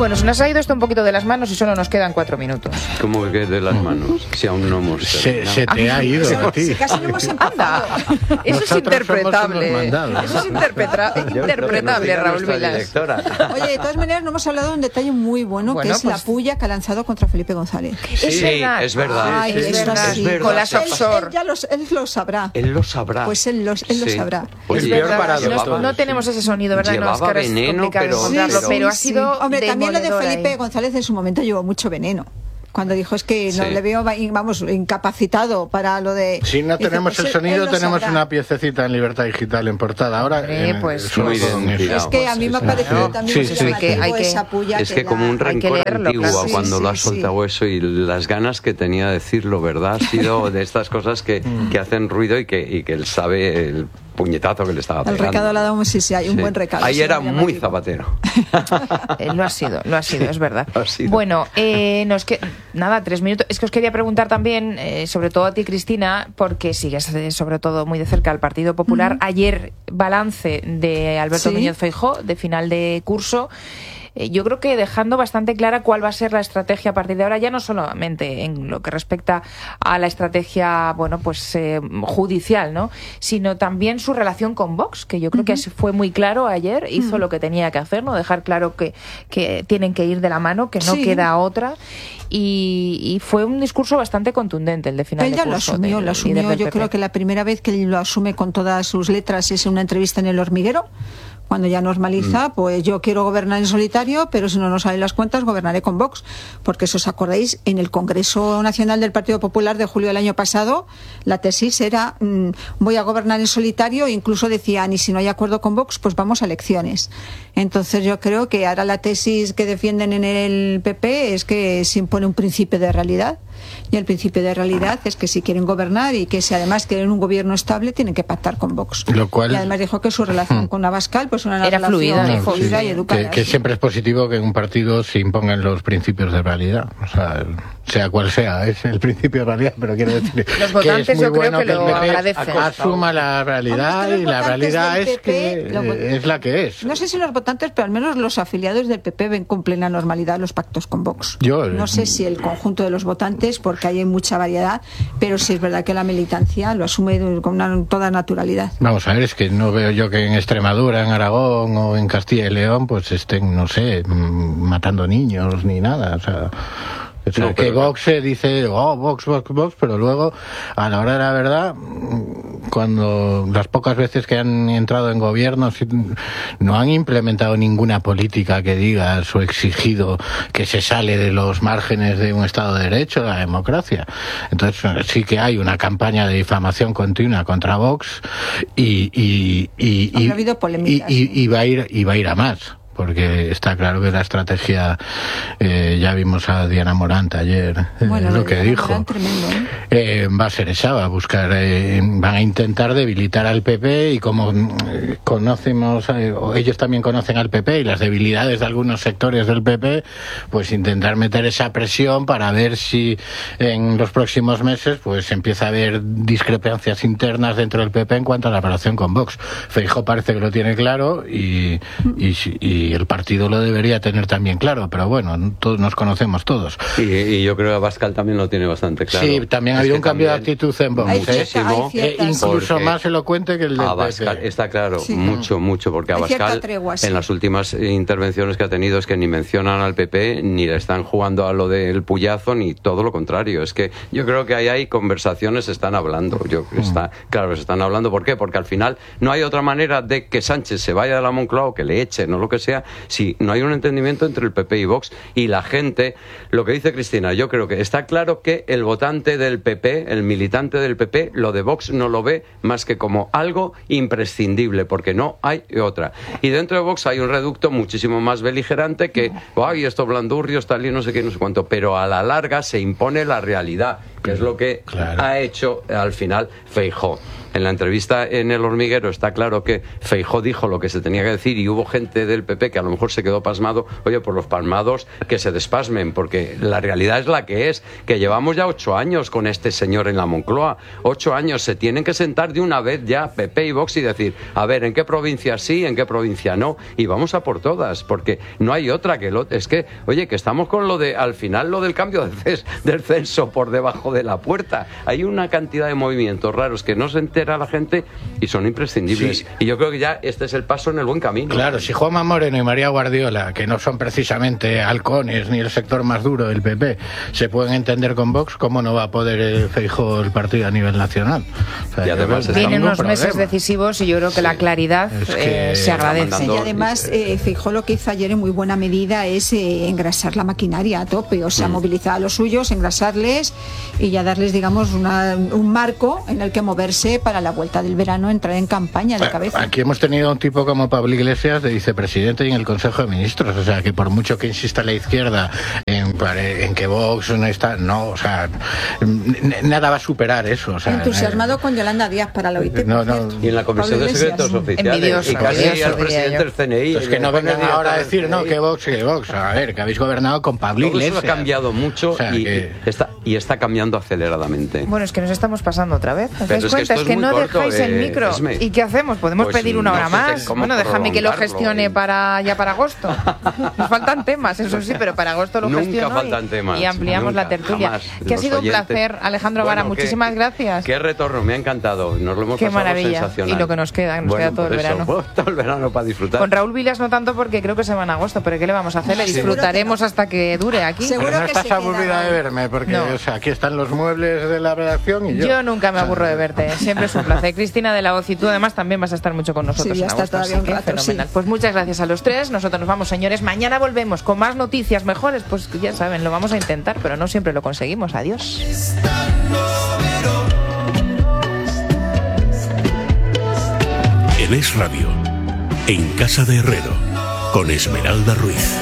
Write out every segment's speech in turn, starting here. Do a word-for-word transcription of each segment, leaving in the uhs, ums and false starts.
Bueno, se nos ha ido esto un poquito de las manos y solo nos quedan cuatro minutos. ¿Cómo que de las manos? Si aún no hemos Se, se te ha ido a ti. Si casi no hemos empezado. Eso es interpretable. Eso es interpreta interpretable, Raúl Vilas. Oye, de todas maneras, no hemos hablado de un detalle muy bueno, bueno que es pues, la puya que ha lanzado contra Felipe González. Sí, es verdad. Es verdad. Ay, es, es, verdad. es verdad. Con las offshore. Él, él, ya lo, él lo sabrá. Él lo sabrá. Pues él, los, él sí. lo sabrá. Oye, es verdad. No, no tenemos ese sonido, ¿verdad? Llevaba no, es que veneno, es pero, encontrarlo, sí, pero ha sido sí. Hombre, también lo de Felipe ahí. González en su momento llevó mucho veneno. Cuando dijo es que no sí. le veo, vamos, incapacitado para lo de... Si no tenemos dice, el sonido, tenemos sabrá. una piececita en Libertad Digital en portada. Ahora, eh, en, pues, muy bien, es que a mí me ha parecido sí. también sí, sí, sí, que, hay que, esa puya es que, que como la, un rencor leerlo, antiguo claro. cuando sí, lo has sí, soltado sí. eso y las ganas que tenía de decirlo, ¿verdad? Ha sido de estas cosas que, que hacen ruido y que, y que él sabe el puñetazo que le estaba pegando. El recado le ha dado, sí, sí, hay un sí. buen recado. Ahí era muy zapatero. eh, lo ha sido, lo ha sido, sí, es verdad. Sido. Bueno, eh, nos que nada, tres minutos. Es que os quería preguntar también, eh, sobre todo a ti, Cristina, porque sigues eh, sobre todo muy de cerca al Partido Popular. Uh-huh. Ayer, balance de Alberto ¿Sí? Núñez Feijóo, de final de curso. Yo creo que dejando bastante clara cuál va a ser la estrategia a partir de ahora, ya no solamente en lo que respecta a la estrategia, bueno, pues eh, judicial, ¿no? Sino también su relación con Vox, que yo creo uh-huh. que fue muy claro ayer, hizo uh-huh. lo que tenía que hacer, ¿no? Dejar claro que, que tienen que ir de la mano, que no sí. queda otra. Y, y fue un discurso bastante contundente el de final Él de ya curso. Lo asumió, de, lo asumió. de yo creo que la primera vez que él lo asume con todas sus letras es en una entrevista en El Hormiguero. Cuando ya normaliza, mm. pues yo quiero gobernar en solitario, pero si no nos salen las cuentas, gobernaré con Vox. Porque si os acordáis, en el Congreso Nacional del Partido Popular de julio del año pasado, la tesis era mmm, voy a gobernar en solitario, e incluso decían, y si no hay acuerdo con Vox, pues vamos a elecciones. Entonces yo creo que ahora la tesis que defienden en el P P es que se impone un principio de realidad. Y el principio de realidad es que si quieren gobernar y que si además quieren un gobierno estable, tienen que pactar con Vox. Lo cual... Y además dijo que su relación con Abascal pues una era relación fluida, no, fluida sí, y educada. Que, que siempre es positivo que en un partido se impongan los principios de realidad. O sea, sea cual sea, es el principio de realidad, pero quiero decir los votantes que es muy yo creo bueno que, que lo el P P agradecen. asuma la realidad y la realidad es que lo, es la que es. No sé si los votantes, pero al menos los afiliados del P P ven con plena normalidad los pactos con Vox. Yo, no sé si el conjunto de los votantes, porque hay mucha variedad, pero sí es verdad que la militancia lo asume con una, toda naturalidad. Vamos a ver, es que no veo yo que en Extremadura, en Aragón o en Castilla y León pues estén, no sé, matando niños ni nada, o sea... O sea, no, que Vox se dice, oh, Vox, Vox, Vox, pero luego, a la hora de la verdad, cuando las pocas veces que han entrado en gobiernos no han implementado ninguna política que digas o exigido que se sale de los márgenes de un Estado de Derecho, la democracia. Entonces sí que hay una campaña de difamación continua contra Vox y y y y, ha habido polémicas, y, y, y va a ir y va a ir a más. Porque está claro que la estrategia, eh, ya vimos a Diana Morant ayer, eh, bueno, lo que dijo, Morant, tremendo, ¿eh? Eh, va a ser esa, va a buscar, eh, van a intentar debilitar al P P y como eh, conocemos, eh, o ellos también conocen al P P y las debilidades de algunos sectores del P P, pues intentar meter esa presión para ver si en los próximos meses pues empieza a haber discrepancias internas dentro del P P en cuanto a la relación con Vox. Feijóo parece que lo tiene claro y, y, y y el partido lo debería tener también claro, pero bueno, todos nos conocemos todos. Y, y yo creo que Abascal también lo tiene bastante claro. Sí, también ha habido un cambio de actitud en Vox, muchísimo, eh, incluso más elocuente que el de Abascal, P P. Está claro, sí, mucho, mucho, porque hay Abascal tregua, sí. en las últimas intervenciones que ha tenido es que ni mencionan al P P, ni le están jugando a lo del puyazo, ni todo lo contrario. Es que yo creo que ahí hay conversaciones, se están hablando. Yo, está, claro, se están hablando. ¿Por qué? Porque al final no hay otra manera de que Sánchez se vaya de la Moncloa o que le echen o lo que sea, si no hay un entendimiento entre el P P y Vox. Y la gente, lo que dice Cristina, yo creo que está claro que el votante del P P, el militante del P P, lo de Vox no lo ve más que como algo imprescindible, porque no hay otra. Y dentro de Vox hay un reducto muchísimo más beligerante que, ay, estos blandurrios, tal y no sé qué, no sé cuánto, pero a la larga se impone la realidad, que es lo que claro. ha hecho al final Feijóo. en la entrevista en El Hormiguero está claro que Feijóo dijo lo que se tenía que decir y hubo gente del P P que a lo mejor se quedó pasmado. Oye, por los pasmados que se despasmen, porque la realidad es la que es, que llevamos ya ocho años con este señor en la Moncloa. Ocho años, se tienen que sentar de una vez ya P P y Vox y decir, a ver, ¿en qué provincia sí, en qué provincia no? Y vamos a por todas, porque no hay otra que lo... Es que, oye, que estamos con lo de, al final, lo del cambio de ces, del censo por debajo de la puerta. Hay una cantidad de movimientos raros que no se entera la gente y son imprescindibles. Sí. Y yo creo que ya este es el paso en el buen camino. Claro, si Juanma Moreno y María Guardiola, que no son precisamente halcones ni el sector más duro del P P, se pueden entender con Vox, ¿cómo no va a poder el Feijóo el partido a nivel nacional? O sea, y además vienen unos problema. meses decisivos y yo creo que sí. la claridad es que eh, se agradece. Y además, eh, Feijóo lo que hizo ayer en muy buena medida es eh, engrasar la maquinaria a tope, o sea, mm. movilizar a los suyos, engrasarles y ya darles, digamos, una, un marco en el que moverse para la vuelta del verano, entrar en campaña de cabeza. Aquí hemos tenido un tipo como Pablo Iglesias de vicepresidente y en el Consejo de Ministros, o sea, que por mucho que insista la izquierda en, en que Vox no está, no, o sea, nada va a superar eso. O sea, entusiasmado eh, con Yolanda Díaz para la O I T. No, no, y en la Comisión de Secretos Oficiales. Envidioso, y casi envidioso, al presidente del C N I. Es que no vengan ahora a decir, no, que Vox, que Vox. A ver, que habéis gobernado con Pablo Iglesias. Todo eso ha cambiado mucho, o sea, y, que... está, y está cambiando aceleradamente. Bueno, es que nos estamos pasando otra vez. ¿Os dais cuenta? Es que, es que no corto, dejáis eh, el micro. Esme. ¿Y qué hacemos? ¿Podemos pues pedir una no hora más? Bueno, déjame que lo gestione para ya para agosto. Nos faltan temas, eso sí, pero para agosto lo nunca gestiono faltan y, temas, y ampliamos nunca, la tertulia. Jamás, que ha sido oyentes. un placer, Alejandro Vara, bueno, muchísimas qué, gracias. Qué retorno, me ha encantado. Nos lo hemos qué pasado maravilla. sensacional. Y lo que nos queda, nos bueno, queda todo el eso, verano. Pues, todo el verano para disfrutar. Con Raúl Vilas no tanto porque creo que se va en agosto, pero ¿qué le vamos a hacer? Le disfrutaremos no. hasta que dure aquí. Seguro pero no que estás aburrida de verme, porque no. o sea, aquí están los muebles de la redacción y yo. Yo nunca me aburro de verte, siempre es un placer. Cristina de la Hoz, y tú además también vas a estar mucho con nosotros. Sí, ya en está agosto, todavía un rato, fenomenal. Sí. Pues muchas gracias a los tres. Nosotros nos vamos, señores. Mañana volvemos con más noticias mejores. Pues ya saben, lo vamos a intentar, pero no siempre lo conseguimos. Adiós. En Es Radio, en Casa de Herrero, con Esmeralda Ruiz.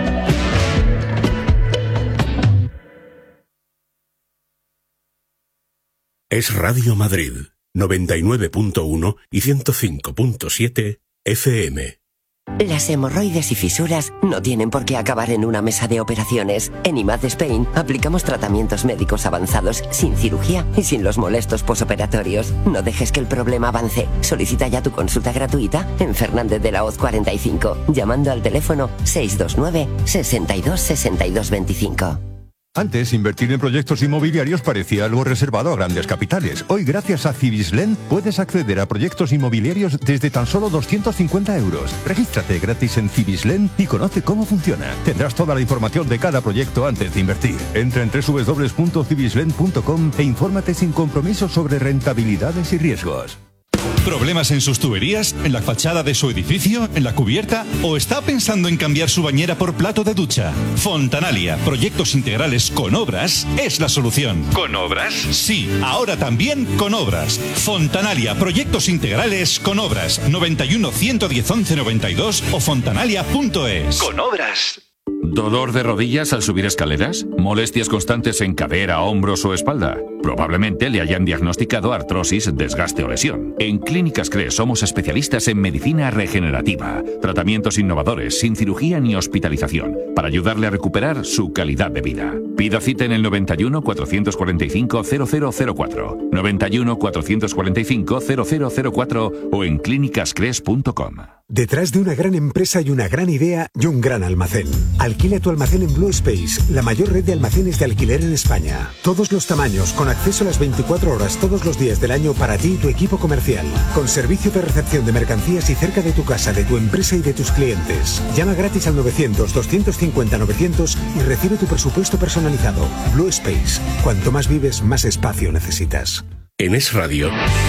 Es Radio Madrid, noventa y nueve punto uno y ciento cinco punto siete F M. Las hemorroides y fisuras no tienen por qué acabar en una mesa de operaciones. En I M A D Spain aplicamos tratamientos médicos avanzados sin cirugía y sin los molestos posoperatorios. No dejes que el problema avance. Solicita ya tu consulta gratuita en Fernández de la Hoz cuarenta y cinco, llamando al teléfono seis dos nueve, sesenta y dos, sesenta y dos veinticinco. Antes, invertir en proyectos inmobiliarios parecía algo reservado a grandes capitales. Hoy, gracias a Cibislen, puedes acceder a proyectos inmobiliarios desde tan solo doscientos cincuenta euros. Regístrate gratis en Cibislen y conoce cómo funciona. Tendrás toda la información de cada proyecto antes de invertir. Entra en doble u doble u doble u punto cibislen punto com e infórmate sin compromiso sobre rentabilidades y riesgos. ¿Problemas en sus tuberías? ¿En la fachada de su edificio? ¿En la cubierta? ¿O está pensando en cambiar su bañera por plato de ducha? Fontanalia, proyectos integrales con obras, es la solución. ¿Con obras? Sí, ahora también con obras. Fontanalia, proyectos integrales con obras. noventa y uno, ciento diez, once noventa y dos o fontanalia punto es. Con obras. ¿Dolor de rodillas al subir escaleras? ¿Molestias constantes en cadera, hombros o espalda? Probablemente le hayan diagnosticado artrosis, desgaste o lesión. En Clínicas Cres somos especialistas en medicina regenerativa, tratamientos innovadores, sin cirugía ni hospitalización, para ayudarle a recuperar su calidad de vida. Pida cita en el noventa y uno, cuatrocientos cuarenta y cinco, cero cero cero cuatro, noventa y uno, cuatrocientos cuarenta y cinco, cero cero cero cuatro o en clínicas cres punto com. Detrás de una gran empresa hay una gran idea y un gran almacén. Alquila tu almacén en Blue Space, la mayor red de almacenes de alquiler en España. Todos los tamaños, con acceso a las veinticuatro horas todos los días del año para ti y tu equipo comercial. Con servicio de recepción de mercancías y cerca de tu casa, de tu empresa y de tus clientes. Llama gratis al novecientos, doscientos cincuenta, novecientos y recibe tu presupuesto personalizado. Blue Space. Cuanto más vives, más espacio necesitas. En Es Radio,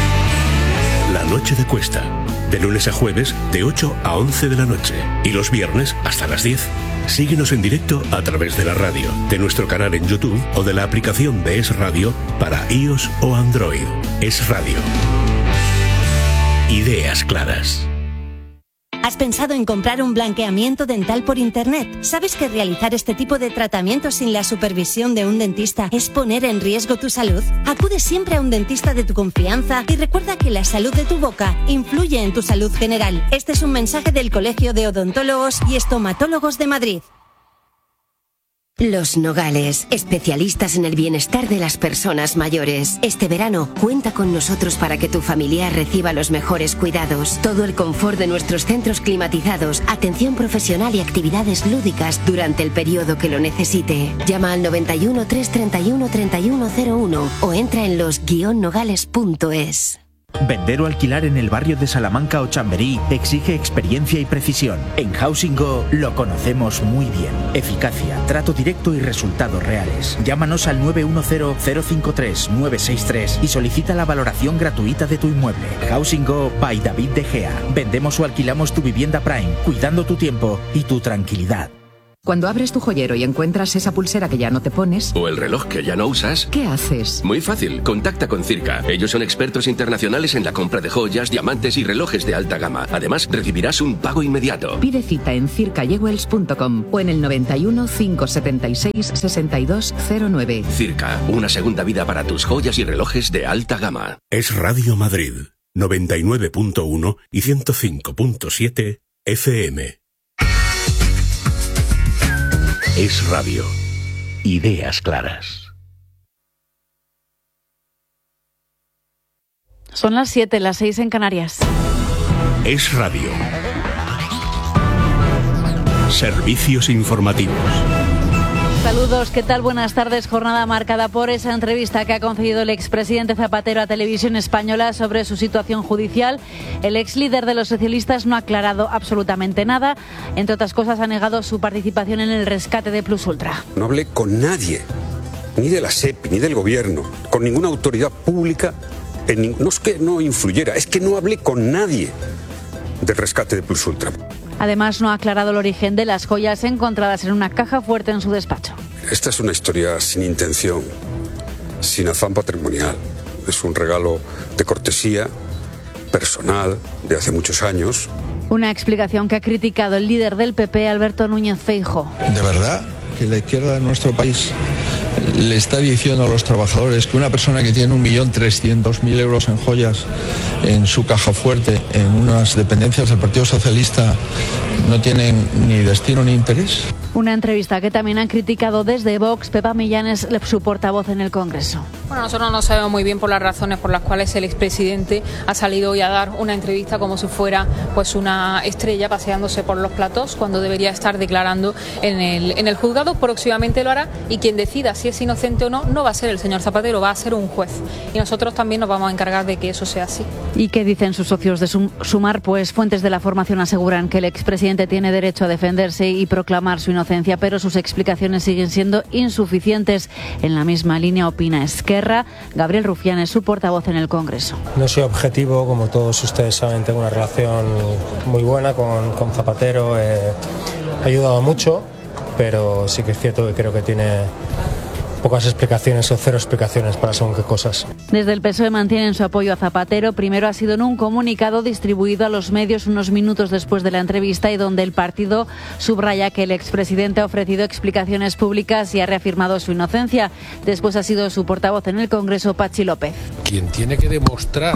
La Noche de Cuesta. De lunes a jueves, de ocho a once de la noche. Y los viernes, hasta las diez. Síguenos en directo a través de la radio, de nuestro canal en YouTube o de la aplicación de Es Radio para iOS o Android. Es Radio. Ideas claras. ¿Has pensado en comprar un blanqueamiento dental por internet? ¿Sabes que realizar este tipo de tratamientos sin la supervisión de un dentista es poner en riesgo tu salud? Acude siempre a un dentista de tu confianza y recuerda que la salud de tu boca influye en tu salud general. Este es un mensaje del Colegio de Odontólogos y Estomatólogos de Madrid. Los Nogales, especialistas en el bienestar de las personas mayores. Este verano, cuenta con nosotros para que tu familiar reciba los mejores cuidados. Todo el confort de nuestros centros climatizados, atención profesional y actividades lúdicas durante el periodo que lo necesite. Llama al noventa y uno, trescientos treinta y uno, treinta y uno cero uno o entra en los guion nogales punto es. Vender o alquilar en el barrio de Salamanca o Chamberí exige experiencia y precisión. En Housing Go lo conocemos muy bien. Eficacia, trato directo y resultados reales. Llámanos al nueve uno cero, cero cinco tres, nueve seis tres y solicita la valoración gratuita de tu inmueble. Housing Go by David De Gea. Vendemos o alquilamos tu vivienda Prime, cuidando tu tiempo y tu tranquilidad. Cuando abres tu joyero y encuentras esa pulsera que ya no te pones... o el reloj que ya no usas... ¿qué haces? Muy fácil, contacta con Circa. Ellos son expertos internacionales en la compra de joyas, diamantes y relojes de alta gama. Además, recibirás un pago inmediato. Pide cita en circa jewels punto com o en el noventa y uno, cinco setenta y seis, sesenta y dos cero nueve. Circa, una segunda vida para tus joyas y relojes de alta gama. Es Radio Madrid, noventa y nueve punto uno y ciento cinco punto siete F M. Es radio. Ideas claras. Son las siete, las seis en Canarias. Es radio. Servicios informativos. Saludos, ¿qué tal? Buenas tardes. Jornada marcada por esa entrevista que ha concedido el expresidente Zapatero a Televisión Española sobre su situación judicial. El ex líder de los socialistas no ha aclarado absolutamente nada. Entre otras cosas, ha negado su participación en el rescate de Plus Ultra. No hablé con nadie, ni de la SEPI, ni del gobierno, con ninguna autoridad pública. En, no es que no influyera, es que no hablé con nadie del rescate de Plus Ultra. Además, no ha aclarado el origen de las joyas encontradas en una caja fuerte en su despacho. Esta es una historia sin intención, sin afán patrimonial. Es un regalo de cortesía personal de hace muchos años. Una explicación que ha criticado el líder del P P, Alberto Núñez Feijóo. ¿De verdad que la izquierda de nuestro país le está diciendo a los trabajadores que una persona que tiene un millón trescientos mil euros en joyas en su caja fuerte en unas dependencias del Partido Socialista no tienen ni destino ni interés? Una entrevista que también han criticado desde Vox. Pepa Millanes, su portavoz en el Congreso. Bueno, nosotros no sabemos muy bien por las razones por las cuales el expresidente ha salido hoy a dar una entrevista como si fuera pues una estrella paseándose por los platós cuando debería estar declarando en el, en el juzgado. Próximamente lo hará y quien decida si es inocente o no, no va a ser el señor Zapatero, va a ser un juez. Y nosotros también nos vamos a encargar de que eso sea así. ¿Y qué dicen sus socios de Sumar? Pues fuentes de la formación aseguran que el expresidente tiene derecho a defenderse y proclamar su inocencia, pero sus explicaciones siguen siendo insuficientes. En la misma línea opina Esquerra. Gabriel Rufián es su portavoz en el Congreso. No soy objetivo, como todos ustedes saben, tengo una relación muy buena con, con Zapatero, eh, ha ayudado mucho, pero sí que es cierto que creo que tiene pocas explicaciones o cero explicaciones para según qué cosas. Desde el P S O E mantienen su apoyo a Zapatero. Primero ha sido en un comunicado distribuido a los medios unos minutos después de la entrevista y donde el partido subraya que el expresidente ha ofrecido explicaciones públicas y ha reafirmado su inocencia. Después ha sido su portavoz en el Congreso, Pachi López. Quien tiene que demostrar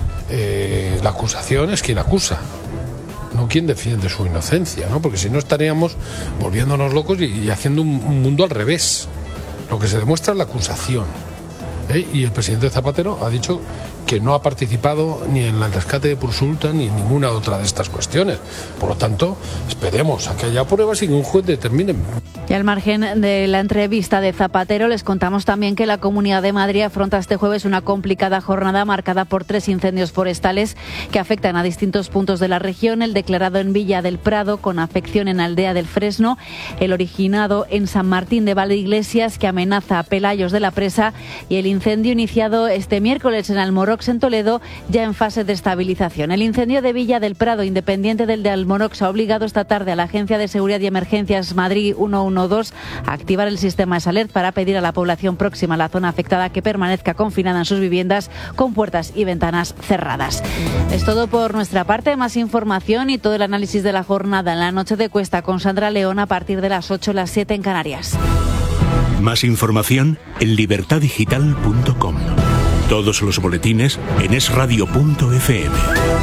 eh, la acusación es quien acusa, no quien defiende su inocencia, ¿no? Porque si no estaríamos volviéndonos locos y, y haciendo un, un mundo al revés. Lo que se demuestra es la acusación. ¿eh? Y el presidente Zapatero ha dicho que no ha participado ni en el rescate de Plus Ultra ni en ninguna otra de estas cuestiones. Por lo tanto, esperemos a que haya pruebas y que un juez determine. Y al margen de la entrevista de Zapatero, les contamos también que la Comunidad de Madrid afronta este jueves una complicada jornada marcada por tres incendios forestales que afectan a distintos puntos de la región. El declarado en Villa del Prado, con afección en Aldea del Fresno, el originado en San Martín de Valdeiglesias, que amenaza a Pelayos de la Presa, y el incendio iniciado este miércoles en Almoró, Almorox en Toledo, ya en fase de estabilización. El incendio de Villa del Prado, independiente del de Almorox, ha obligado esta tarde a la Agencia de Seguridad y Emergencias Madrid ciento doce a activar el sistema SALERT para pedir a la población próxima a la zona afectada que permanezca confinada en sus viviendas con puertas y ventanas cerradas. Es todo por nuestra parte. Más información y todo el análisis de la jornada en la noche de Cuesta con Sandra León a partir de las ocho, las siete en Canarias. Más información en libertad digital punto com. Todos los boletines en es radio punto efe eme.